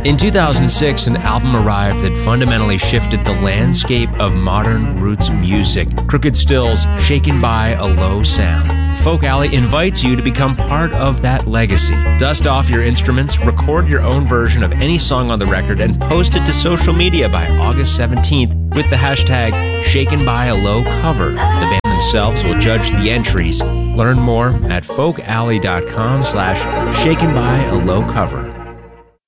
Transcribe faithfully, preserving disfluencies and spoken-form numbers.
In two thousand six, an album arrived that fundamentally shifted the landscape of modern roots music. Crooked Stills' Shaken by a Low Sound. Folk Alley invites you to become part of that legacy. Dust off your instruments, record your own version of any song on the record, and post it to social media by August seventeenth with the hashtag Shaken by a Low Cover. The band themselves will judge the entries. Learn more at folkalley.com slash shaken by a low cover.